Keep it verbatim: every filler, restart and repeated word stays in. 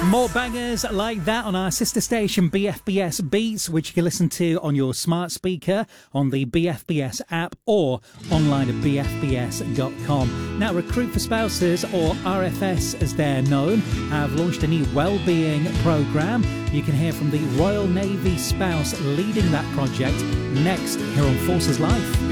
More bangers like that on our sister station B F B S Beats, which you can listen to on your smart speaker, on the B F B S app, or online at b f b s dot com. Now, Recruit for Spouses, or R F S as they're known, have launched a new wellbeing programme. You can hear from the Royal Navy spouse leading that project next here on Forces Life.